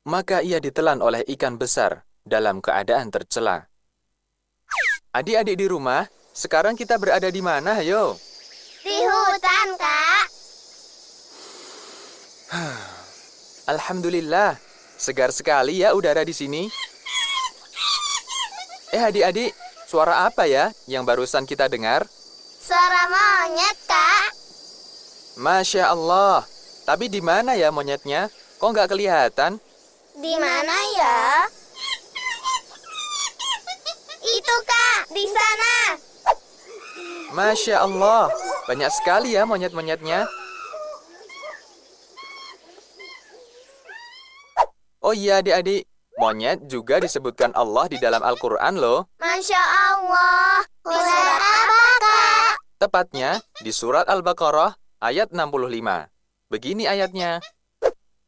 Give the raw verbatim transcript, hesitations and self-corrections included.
maka ia ditelan oleh ikan besar dalam keadaan tercela. Adik-adik di rumah, sekarang kita berada di mana, ayo? Di hutan, Kak. Alhamdulillah, segar sekali ya udara di sini. Eh adik-adik, suara apa ya yang barusan kita dengar? Suara monyet, Kak. Masya Allah, tapi di mana ya monyetnya? Kok nggak kelihatan? Di mana ya? Itu, Kak, di sana. Masya Allah, banyak sekali ya monyet-monyetnya. Oh iya adik-adik, monyet juga disebutkan Allah di dalam Al-Quran loh. Masya Allah. Surat apa, Kak? Tepatnya di surat Al-Baqarah ayat enam puluh lima. Begini ayatnya.